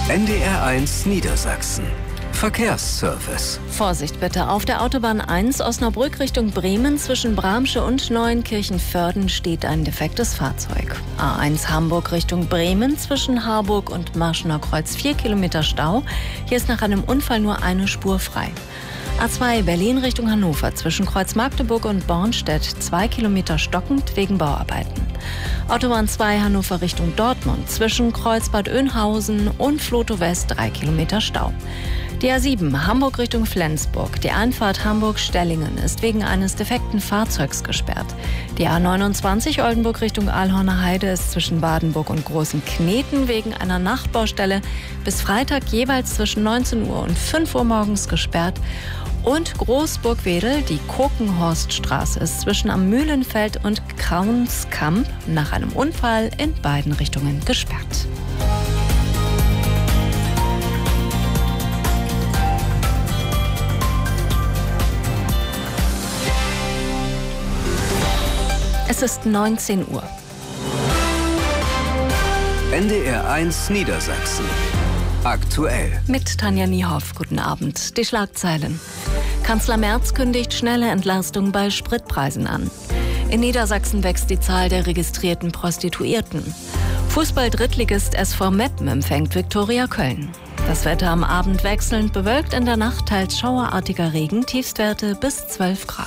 NDR1 Niedersachsen. Verkehrsservice. Vorsicht bitte, auf der Autobahn 1 Osnabrück Richtung Bremen zwischen Bramsche und Neuenkirchen-Vörden steht ein defektes Fahrzeug. A1 Hamburg Richtung Bremen zwischen Harburg und Marschener Kreuz 4 Kilometer Stau. Hier ist nach einem Unfall nur eine Spur frei. A2 Berlin Richtung Hannover zwischen Kreuz Magdeburg und Bornstedt 2 Kilometer stockend wegen Bauarbeiten. Autobahn 2 Hannover Richtung Dortmund zwischen Kreuz Bad Oeynhausen und Flotow West 3 Kilometer Stau. Die A7 Hamburg Richtung Flensburg. Die Einfahrt Hamburg-Stellingen ist wegen eines defekten Fahrzeugs gesperrt. Die A29 Oldenburg Richtung Alhorner Heide ist zwischen Badenburg und Großen Kneten wegen einer Nachtbaustelle bis Freitag jeweils zwischen 19 Uhr und 5 Uhr morgens gesperrt. Und Großburg-Wedel, die Kokenhorststraße, ist zwischen am Mühlenfeld und Kraunskamp nach einem Unfall in beiden Richtungen gesperrt. Es ist 19 Uhr. NDR1 Niedersachsen. Aktuell. Mit Tanja Niehoff. Guten Abend. Die Schlagzeilen. Kanzler Merz kündigt schnelle Entlastung bei Spritpreisen an. In Niedersachsen wächst die Zahl der registrierten Prostituierten. Fußball-Drittligist SV Meppen empfängt Viktoria Köln. Das Wetter am Abend wechselnd bewölkt, in der Nacht teils schauerartiger Regen, Tiefstwerte bis 12 Grad.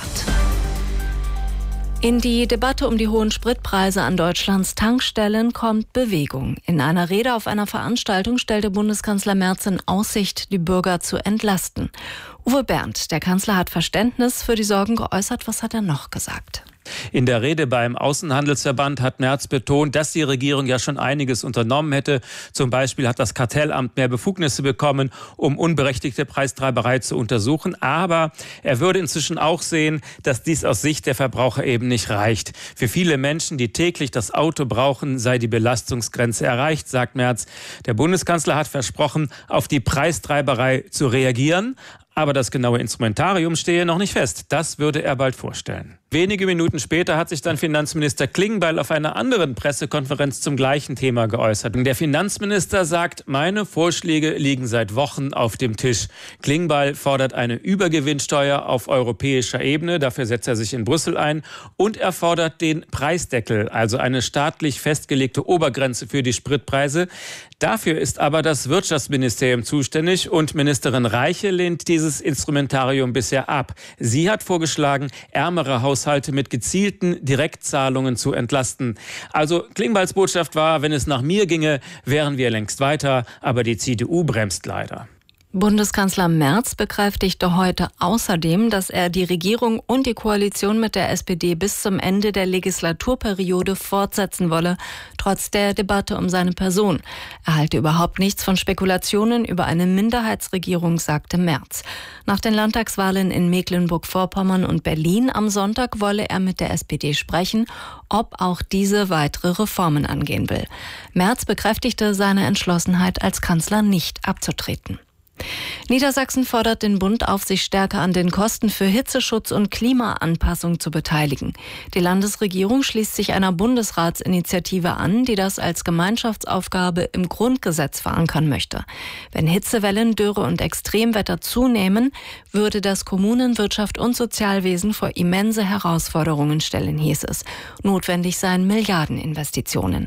In die Debatte um die hohen Spritpreise an Deutschlands Tankstellen kommt Bewegung. In einer Rede auf einer Veranstaltung stellte Bundeskanzler Merz in Aussicht, die Bürger zu entlasten. Uwe Berndt, der Kanzler, hat Verständnis für die Sorgen geäußert. Was hat er noch gesagt? In der Rede beim Außenhandelsverband hat Merz betont, dass die Regierung ja schon einiges unternommen hätte. Zum Beispiel hat das Kartellamt mehr Befugnisse bekommen, um unberechtigte Preistreiberei zu untersuchen. Aber er würde inzwischen auch sehen, dass dies aus Sicht der Verbraucher eben nicht reicht. Für viele Menschen, die täglich das Auto brauchen, sei die Belastungsgrenze erreicht, sagt Merz. Der Bundeskanzler hat versprochen, auf die Preistreiberei zu reagieren. Aber das genaue Instrumentarium stehe noch nicht fest. Das würde er bald vorstellen. Wenige Minuten später hat sich dann Finanzminister Klingbeil auf einer anderen Pressekonferenz zum gleichen Thema geäußert. Der Finanzminister sagt, meine Vorschläge liegen seit Wochen auf dem Tisch. Klingbeil fordert eine Übergewinnsteuer auf europäischer Ebene. Dafür setzt er sich in Brüssel ein. Und er fordert den Preisdeckel, also eine staatlich festgelegte Obergrenze für die Spritpreise. Dafür ist aber das Wirtschaftsministerium zuständig und Ministerin Reiche lehnt dieses Instrumentarium bisher ab. Sie hat vorgeschlagen, ärmere Haushalte mit gezielten Direktzahlungen zu entlasten. Also Klingbeils Botschaft war, wenn es nach mir ginge, wären wir längst weiter, aber die CDU bremst leider. Bundeskanzler Merz bekräftigte heute außerdem, dass er die Regierung und die Koalition mit der SPD bis zum Ende der Legislaturperiode fortsetzen wolle, trotz der Debatte um seine Person. Er halte überhaupt nichts von Spekulationen über eine Minderheitsregierung, sagte Merz. Nach den Landtagswahlen in Mecklenburg-Vorpommern und Berlin am Sonntag wolle er mit der SPD sprechen, ob auch diese weitere Reformen angehen will. Merz bekräftigte seine Entschlossenheit, als Kanzler nicht abzutreten. Niedersachsen fordert den Bund auf, sich stärker an den Kosten für Hitzeschutz und Klimaanpassung zu beteiligen. Die Landesregierung schließt sich einer Bundesratsinitiative an, die das als Gemeinschaftsaufgabe im Grundgesetz verankern möchte. Wenn Hitzewellen, Dürre und Extremwetter zunehmen, würde das Kommunen-, Wirtschaft und Sozialwesen vor immense Herausforderungen stellen, hieß es. Notwendig seien Milliardeninvestitionen.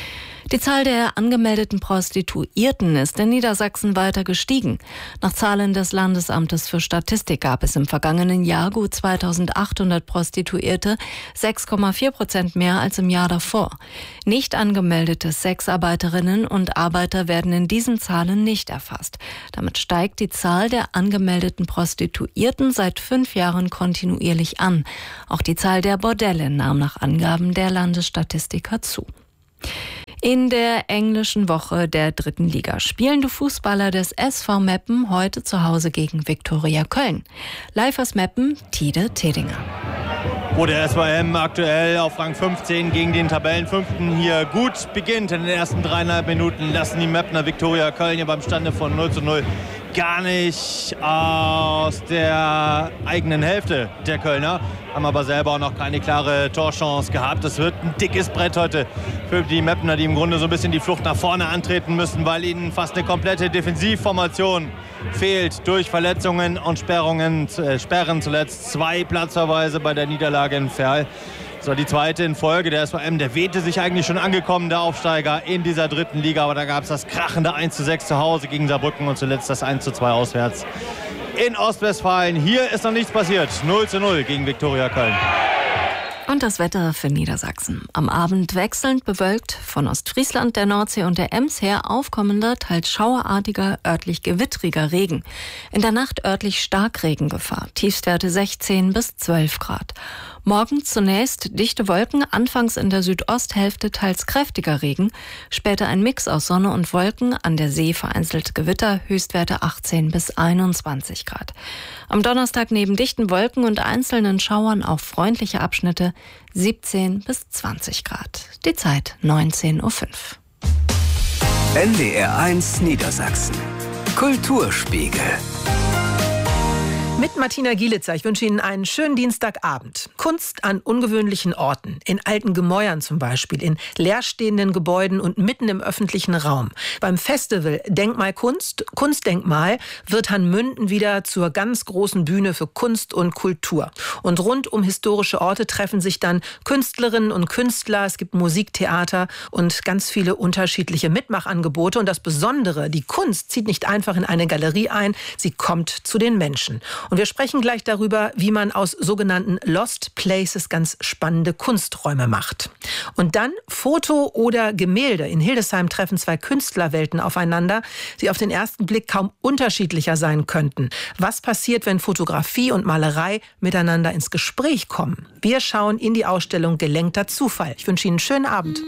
Die Zahl der angemeldeten Prostituierten ist in Niedersachsen weiter gestiegen. Nach Zahlen des Landesamtes für Statistik gab es im vergangenen Jahr gut 2.800 Prostituierte, 6,4% mehr als im Jahr davor. Nicht angemeldete Sexarbeiterinnen und Arbeiter werden in diesen Zahlen nicht erfasst. Damit steigt die Zahl der angemeldeten Prostituierten seit 5 Jahren kontinuierlich an. Auch die Zahl der Bordelle nahm nach Angaben der Landesstatistiker zu. In der englischen Woche der 3. Liga spielen die Fußballer des SV Meppen heute zu Hause gegen Viktoria Köln. Live aus Meppen, Tide Tedinger. Wo der SVM aktuell auf Rang 15 gegen den Tabellenfünften hier gut beginnt. In den ersten 3,5 Minuten lassen die Meppner Viktoria Köln hier beim Stande von 0:0 gar nicht aus der eigenen Hälfte der Kölner. Haben aber selber auch noch keine klare Torchance gehabt. Das wird ein dickes Brett heute für die Meppner, die im Grunde so ein bisschen die Flucht nach vorne antreten müssen, weil ihnen fast eine komplette Defensivformation fehlt durch Verletzungen und Sperren. Zuletzt 2 Platzverweise bei der Niederlage in Verl. Das war die zweite in Folge. Der SVM, der wähnte sich eigentlich schon angekommen, der Aufsteiger in dieser 3. Liga. Aber da gab es das krachende 1:6 zu Hause gegen Saarbrücken und zuletzt das 1:2 auswärts in Ostwestfalen. Hier ist noch nichts passiert. 0:0 gegen Viktoria Köln. Und das Wetter für Niedersachsen. Am Abend wechselnd bewölkt, von Ostfriesland, der Nordsee und der Ems her aufkommender, teils schauerartiger, örtlich gewittriger Regen. In der Nacht örtlich Starkregengefahr, Tiefstwerte 16 bis 12 Grad. Morgen zunächst dichte Wolken, anfangs in der Südosthälfte teils kräftiger Regen, später ein Mix aus Sonne und Wolken, an der See vereinzelt Gewitter, Höchstwerte 18 bis 21 Grad. Am Donnerstag neben dichten Wolken und einzelnen Schauern auch freundliche Abschnitte, 17 bis 20 Grad. Die Zeit 19:05 Uhr. NDR1 Niedersachsen. Kulturspiegel. Mit Martina Gielitzer. Ich wünsche Ihnen einen schönen Dienstagabend. Kunst an ungewöhnlichen Orten. In alten Gemäuern zum Beispiel, in leerstehenden Gebäuden und mitten im öffentlichen Raum. Beim Festival Denkmal Kunst, Kunstdenkmal, wird Hanmünden wieder zur ganz großen Bühne für Kunst und Kultur. Und rund um historische Orte treffen sich dann Künstlerinnen und Künstler. Es gibt Musiktheater und ganz viele unterschiedliche Mitmachangebote. Und das Besondere, die Kunst zieht nicht einfach in eine Galerie ein, sie kommt zu den Menschen. Und wir sprechen gleich darüber, wie man aus sogenannten Lost Places ganz spannende Kunsträume macht. Und dann Foto oder Gemälde. In Hildesheim treffen 2 Künstlerwelten aufeinander, die auf den ersten Blick kaum unterschiedlicher sein könnten. Was passiert, wenn Fotografie und Malerei miteinander ins Gespräch kommen? Wir schauen in die Ausstellung Gelenkter Zufall. Ich wünsche Ihnen einen schönen Abend.